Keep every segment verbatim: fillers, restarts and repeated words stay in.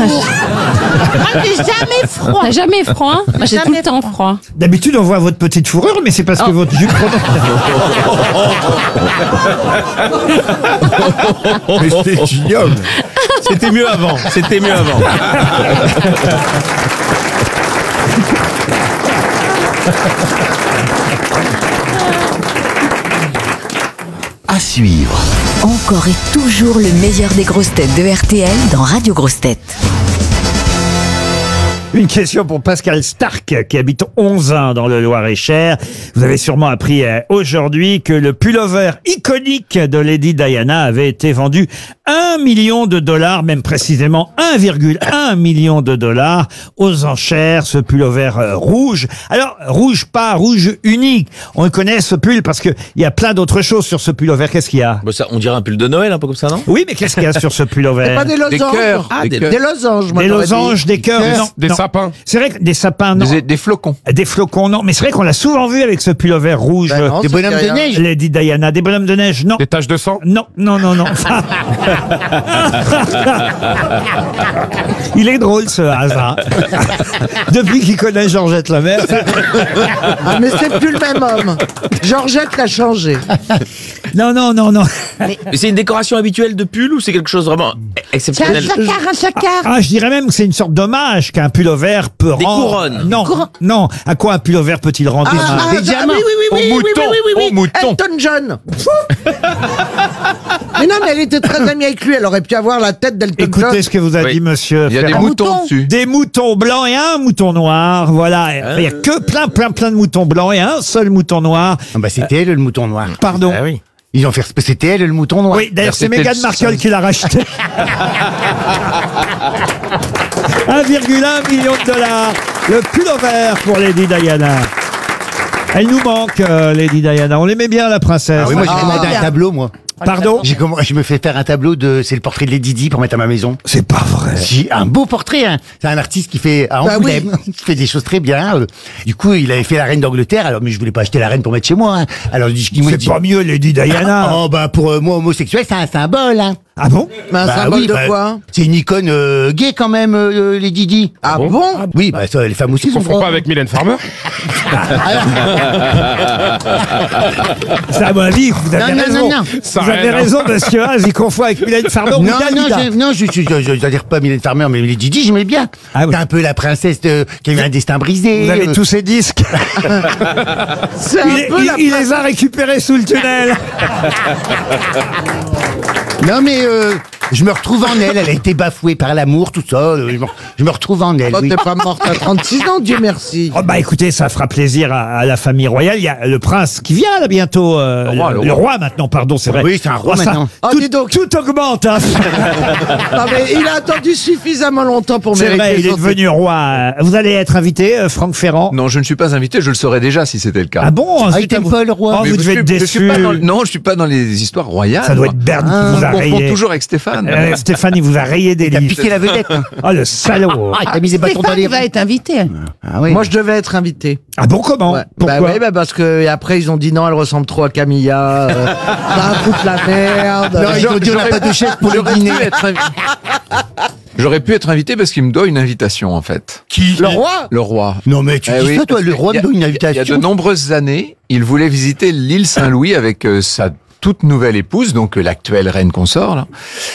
Moi, j'ai jamais froid. T'as jamais froid, hein? Moi, j'ai tout Jamais le temps froid. D'habitude, on voit votre petite fourrure, mais c'est parce que Oh. votre jupe... Mais c'était génial. C'était mieux avant. C'était mieux avant. À suivre. Encore et toujours le meilleur des grosses têtes de R T L dans Radio Grosses Têtes. Une question pour Pascal Stark, qui habite Onzain dans le Loir-et-Cher. Vous avez sûrement appris euh, aujourd'hui que le pullover iconique de Lady Diana avait été vendu un million de dollars, même précisément un virgule un million de dollars aux enchères, ce pullover euh, rouge. Alors, rouge pas, rouge unique. On connaît ce pull parce que il y a plein d'autres choses sur ce pullover. Qu'est-ce qu'il y a? Bon, ça, on dirait un pull de Noël, un peu comme ça, non? Oui, mais qu'est-ce qu'il y a sur ce pullover? C'est pas des losanges. Des cœurs. Ah, Des des, cœurs. des losanges, moi, Des j'aurais dit. losanges, des cœurs, Des- non. des non. sapins. C'est vrai que des sapins, non. Des, des flocons. Des flocons, non. Mais c'est vrai qu'on l'a souvent vu avec ce pullover rouge. Ben non, Des ça bonhommes fait de rien. neige. Lady Diana. Des bonhommes de neige, non. Des taches de sang. Non, non, non, non. Il est drôle, ce hasard. Depuis qu'il connaît Georgette Lemaire. Ah, mais c'est plus le même homme. Georgette l'a changé. Non, non, non, non. Mais c'est une décoration habituelle de pull ou c'est quelque chose vraiment C'est un exceptionnel? jacquard, un jacquard. Ah, je dirais même que c'est une sorte d'hommage qu'un pullover peut Des rendre. couronnes. Non, Couronnes. non. À quoi un pullover peut-il rendre? Ah, ah, Des ah, diamants. oui, oui, oui, Au oui, oui, mouton. oui, oui, oui, Au mouton. Elton John. Mais non, mais elle était très amie avec lui. Elle aurait pu avoir la tête d'Elton John. Écoutez ce que vous a Oui. dit monsieur Il y a des Ferrand. moutons mouton. dessus. Des moutons blancs et un mouton noir, voilà. Il y a que plein, plein, plein de moutons blancs et un seul mouton noir. Ah bah c'était elle le mouton noir. Pardon. Ah oui. Ils ont fait c'était elle le mouton noir. Oui, d'ailleurs, c'est C'était Meghan le Markle seul. qui l'a racheté. un virgule un million de dollars. Le pullover pour Lady Diana. Elle nous manque, euh, Lady Diana. On l'aimait bien, la princesse. Ah oui, moi j'ai Ah, commandé bien. un tableau moi. Pardon? J'ai comm- je me fais faire un tableau de c'est le portrait de Lady Di pour mettre à ma maison. C'est pas vrai. J'ai un beau portrait, hein. C'est un artiste qui fait à Bah Angoulême, qui fait des choses très bien. euh. Du coup, il avait fait la reine d'Angleterre, alors mais je voulais pas acheter la reine pour mettre chez moi. Hein. Alors je dis, il me C'est dit, pas mieux, Lady Diana. oh bah pour euh, moi homosexuel, c'est un symbole. Hein. Ah bon? Mais un Bah symbole oui, de bah, quoi? C'est une icône euh, gay quand même, euh, Lady Di. Ah bon? Oui, bah ça, les femmes aussi Ils sont confondent pas avec Mylène Farmer. C'est à mon avis, vous avez Non, non, raison. non, non. Ça Vous avez rien, hein. raison, monsieur Haas, il confond avec Mylène Farmer ou Non, non, Dalida. je, non, je, je, je, je, je veux dire pas Mylène Farmer, mais Lady Di, j'aimais bien. Ah oui. T'es un peu la princesse de, qui a eu un destin brisé. Vous avez euh, tous ces disques. C'est un Il, peu il- la il les a récupérés sous le tunnel. Non, mais euh, je me retrouve en elle. Elle a été bafouée par l'amour, tout ça. euh, Je me, je me retrouve en elle. Oh, oui. t'es pas morte à trente-six ans, Dieu merci. Oh bah écoutez, ça fera plaisir à, à la famille royale. Il y a le prince qui vient là bientôt. euh, Le roi, le, le le roi. roi maintenant, pardon, c'est vrai. Oui, c'est un roi Oh, ça- maintenant. Oh, tout, dis donc. tout augmente. Hein. Non, mais il a attendu suffisamment longtemps pour C'est mériter vrai, il est son devenu roi. Vous allez être invité, euh, Franck Ferrand. Non, je ne suis pas invité, je le saurais déjà si c'était le cas. Ah bon? Ah, zut, il t'aime vous- pas, le roi? Oh, Mais vous je devez suis- être je suis déçu. pas dans le- non, je suis pas dans les histoires royales. Ça doit moi. être Berne qui Ah, vous a On confond rayé. toujours avec Stéphane. Euh, Stéphane, il vous a rayé des T'as livres. piqué la vedette. hein. Oh, le salaud. Ah, il t'a mis des bâtons dans Stéphane, les il va roues. être invité. Ah oui. Moi, je devais être invité. Ah bon, comment? Ouais. Pourquoi? Bah ouais, bah parce que et après ils ont dit non, elle ressemble trop à Camilla. Euh, ça fout la merde. Non, ils ont dit on n'a pas de chef pour le J'aurais dîner. pu être invi- J'aurais pu être invité parce qu'il me doit une invitation en fait. Qui Le roi. Le roi. Non, mais tu Eh dis oui, ça, toi, parce le que roi il y me a- donne une Il y a invitation. de nombreuses années, il voulait visiter l'île Saint-Louis avec euh, sa toute nouvelle épouse, donc euh, l'actuelle reine consort. Là.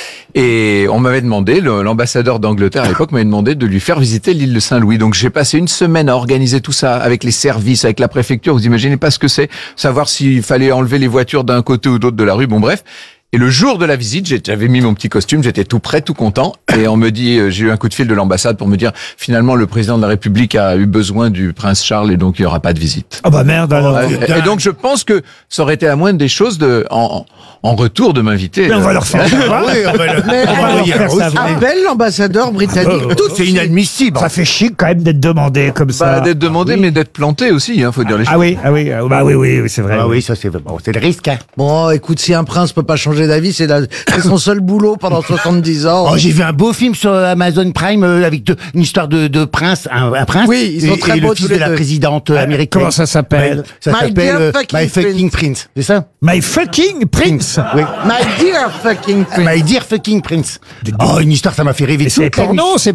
Et on m'avait demandé, le- l'ambassadeur d'Angleterre à l'époque m'avait demandé de lui faire visiter l'île de Saint-Louis. Donc j'ai passé une semaine à organiser tout ça avec les services, avec la préfecture. Vous imaginez pas ce que c'est, savoir s'il fallait enlever les voitures d'un côté ou d'autre de la rue. Bon bref. Et le jour de la visite, j'ai- j'avais mis mon petit costume, j'étais tout prêt, tout content. Et on me dit, euh, j'ai eu un coup de fil de l'ambassade pour me dire, finalement, le président de la République a eu besoin du prince Charles et donc il n'y aura pas de visite. Oh bah merde alors. et, et donc je pense que ça aurait été la moindre des choses de, en, en retour de m'inviter. Mais on va Euh, leur faire savoir. Oui, on va le- Mais on va leur le dire faire aussi. savoir. appelle l'ambassadeur britannique. Tout de C'est suite. inadmissible. Ça fait chic quand même d'être demandé comme Bah, ça. d'être demandé, mais d'être planté aussi, hein, faut dire les choses. Ah oui, ah oui, ah bah oui, oui, oui, c'est vrai. Ah oui, ça c'est bon, c'est le risque. Hein. Bon, écoute, si un prince peut pas changer d'avis, c'est la- c'est son seul boulot pendant soixante-dix ans. Oh, j'ai vu un beau film sur Amazon Prime euh, avec de- une histoire de, de prince, un, un prince. Oui, ils sont et, très et beaux le fils tous les de la deux. présidente euh, américaine. Comment ça s'appelle? Ouais, Ça My s'appelle dear euh, fucking My Fucking Prince. C'est ça? My fucking prince. Oui. My dear fucking prince. My Dear Fucking Prince. Oh, une histoire, ça m'a fait rêver. Et c'est toute la nuit. porno, c'est